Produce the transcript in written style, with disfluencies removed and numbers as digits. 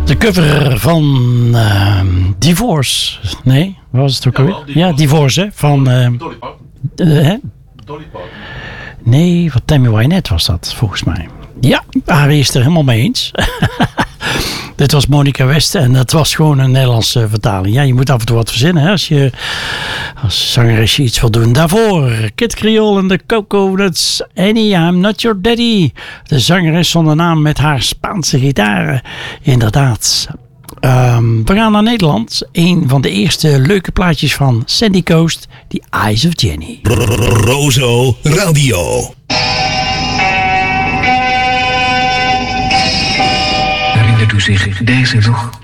De cover van Divorce. Nee, wat was het ook alweer? Ja, Divorce, hè? Van... Dolly Parton. Dolly Parton. Nee, van Tammy Wynette was dat, volgens mij. Ja, Arie is er helemaal mee eens. Dit was Monica West en dat was gewoon een Nederlandse vertaling. Ja, je moet af en toe wat verzinnen hè, als je als zangeresje iets wil doen. Daarvoor Kid Creole en de Coconuts. Annie, I'm Not Your Daddy. De zangeres zonder naam met haar Spaanse gitaren. Inderdaad. We gaan naar Nederland. Een van de eerste leuke plaatjes van Sandy Coast. The Eyes of Jenny. Rozo Radio. Herinnert u zich deze nog?